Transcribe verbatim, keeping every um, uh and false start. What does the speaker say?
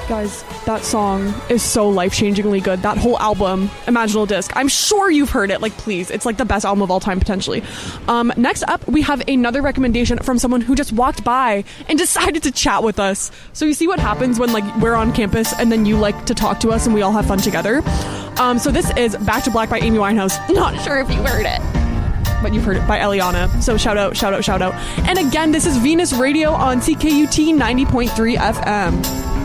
Guys, that song is so life-changingly good. That whole album, Imaginal Disc, I'm sure you've heard it. Like, please, it's like the best album of all time, potentially. Um, next up, we have another recommendation from someone who just walked by and decided to chat with us. So you see what happens when, like, we're on campus and then you like to talk to us and we all have fun together. Um, so this is Back to Black by Amy Winehouse. Not sure if you heard it, but you've heard it by Eliana. So shout out, shout out, shout out. And again, this is Venus Radio on C K U T ninety point three F M.